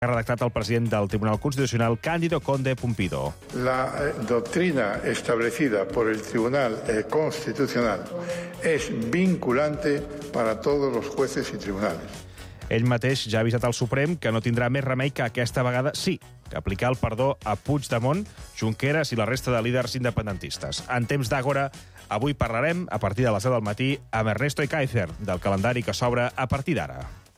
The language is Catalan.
Ha redactat el president del Tribunal Constitucional, Cándido Conde Pumpido. La doctrina establecida por el Tribunal Constitucional es vinculante para todos los jueces y tribunales. Ell mateix ja ha avisat al Suprem que no tindrà més remei que aquesta vegada sí, que aplicar el perdó a Puigdemont, Junqueras i la resta de líders independentistes. En temps d'Àgora, avui parlarem, a partir de les 10 del matí, amb Ernesto Ekaizer, del calendari que s'obre a partir d'ara.